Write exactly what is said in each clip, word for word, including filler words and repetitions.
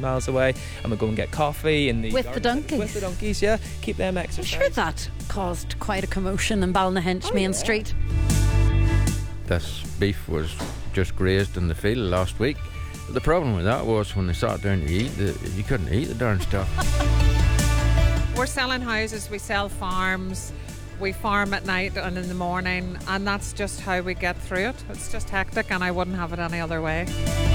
miles away, and we'll go and get coffee in the with the donkeys. With the donkeys, yeah. Keep them exercising. I'm sure that caused quite a commotion in Ballynahinch oh, Main yeah. Street. This beef was just grazed in the field last week. But the problem with that was when they sat down to eat, the, you couldn't eat the darn stuff. We're selling houses, we sell farms, we farm at night and in the morning, and that's just how we get through it. It's just hectic, and I wouldn't have it any other way.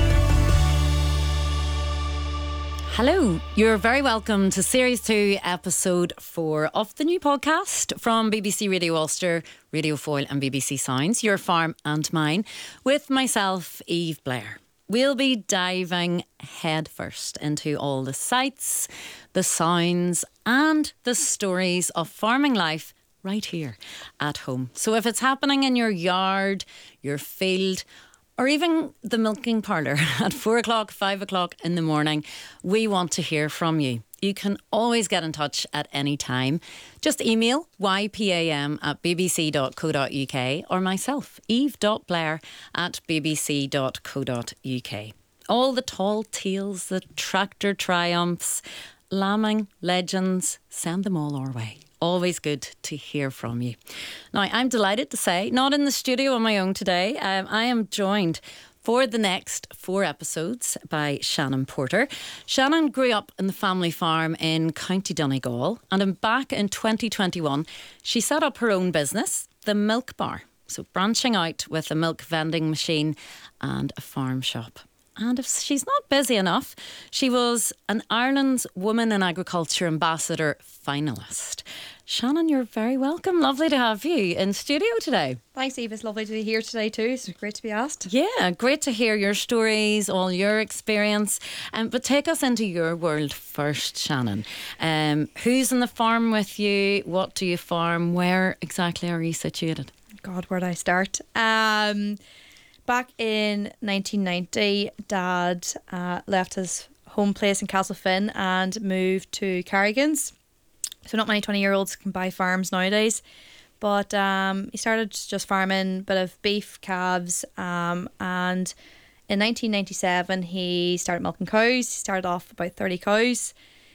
Hello, you're very welcome to Series two, Episode four of the new podcast from B B C Radio Ulster, Radio Foyle and B B C Sounds, Your Farm and Mine, with myself, Eve Blair. We'll be diving headfirst into all the sights, the sounds and the stories of farming life right here at home. So if it's happening in your yard, your field, or even the milking parlour at four o'clock, five o'clock in the morning, we want to hear from you. You can always get in touch at any time. Just email y p a m at b b c dot co dot u k or myself, eve dot blair at b b c dot co dot u k. All the tall tales, the tractor triumphs, lambing legends, send them all our way. Always good to hear from you. Now, I'm delighted to say, not in the studio on my own today, um, I am joined for the next four episodes by Shannon Porter. Shannon grew up in the family farm in County Donegal, and in back in twenty twenty-one, she set up her own business, the Milk Bar. So branching out with a milk vending machine and a farm shop. And if she's not busy enough, she was an Ireland's Women in Agriculture Ambassador finalist. Shannon, you're very welcome. Lovely to have you in studio today. Thanks, Eve. It's lovely to be here today too. It's great to be asked. Yeah, great to hear your stories, all your experience. Um, but take us into your world first, Shannon. Um, who's in the farm with you? What do you farm? Where exactly are you situated? God, where do I start? Um... Back in nineteen ninety, Dad uh, left his home place in Castlefin and moved to Carrigan's. So not many twenty-year-olds can buy farms nowadays. But um, he started just farming a bit of beef, calves, um, and in nineteen ninety-seven he started milking cows. He started off about thirty cows.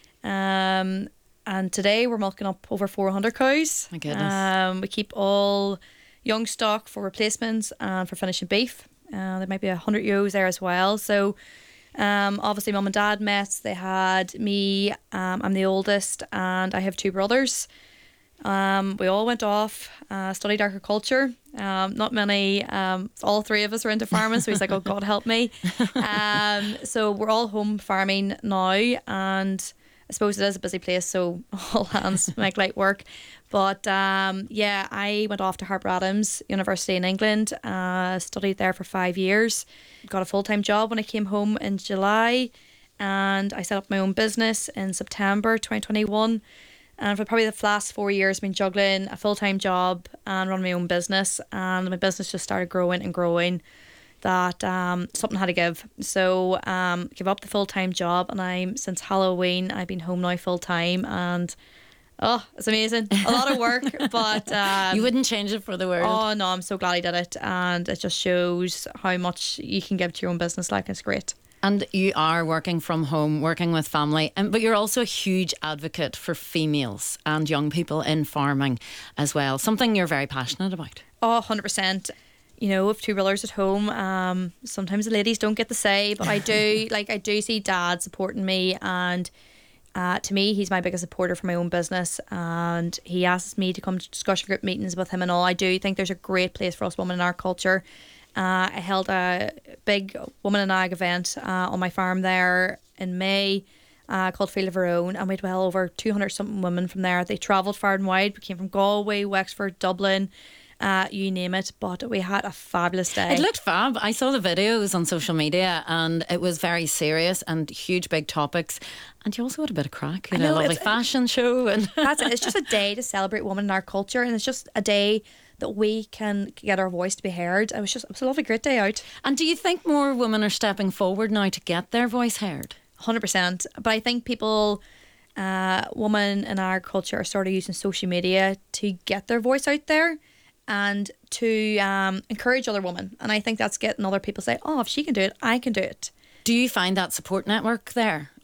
Um, and today we're milking up over four hundred cows. My goodness. Um, we keep all young stock for replacements and for finishing beef. Uh, there might be a hundred ewes there as well. So um, obviously mum and dad met. They had me. Um, I'm the oldest, and I have two brothers. Um, we all went off, uh, studied agriculture. Um, not many. Um, all three of us are into farming. So he's like, "Oh God, help me." Um, so we're all home farming now, and I suppose it is a busy place, so all hands make light work. But um, yeah, I went off to Harper Adams University in England, uh, studied there for five years, got a full-time job when I came home in July, and I set up my own business in September twenty twenty-one. And for probably the last four years, I've been juggling a full-time job and running my own business, and my business just started growing and growing. That um, something had to give. So um, give up the full-time job, and I'm since Halloween I've been home now full-time, and oh, it's amazing. A lot of work, but um, you wouldn't change it for the world. Oh no, I'm so glad I did it, and it just shows how much you can give to your own business. Like, it's great. And you are working from home, working with family, and but you're also a huge advocate for females and young people in farming as well. Something you're very passionate about. Oh, one hundred percent. You know, with two brothers at home, um, sometimes the ladies don't get the say, but I do. Like, I do see Dad supporting me, and uh, to me, he's my biggest supporter for my own business, and he asks me to come to discussion group meetings with him and all. I do think there's a great place for us women in our culture. Uh, I held a big Woman in Ag event uh, on my farm there in May uh, called Field of Our Own, and we had well over two hundred something women from there. They travelled far and wide. We came from Galway, Wexford, Dublin, Uh, you name it, but we had a fabulous day. It looked fab. I saw the videos on social media, and it was very serious and huge big topics, and you also had a bit of crack. You I had know, a lovely it's- fashion show, and That's it. It's just a day to celebrate women in our culture, and it's just a day that we can get our voice to be heard. It was just it was a lovely, great day out. and do you think more women are stepping forward now to get their voice heard? one hundred percent. But I think people, uh, women in our culture are sort of using social media to get their voice out there and to um, encourage other women. And I think that's getting other people to say, oh, if she can do it, I can do it. Do you find that support network there